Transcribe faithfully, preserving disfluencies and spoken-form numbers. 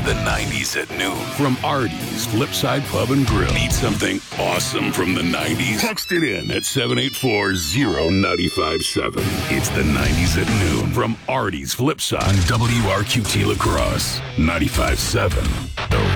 The nineties at noon. From Artie's Flipside Pub and Grill. Need something awesome from the nineties? Text it in at seven eight four zero nine five seven. It's the nineties at noon from Artie's Flipside on W R Q T Lacrosse ninety-five point seven. The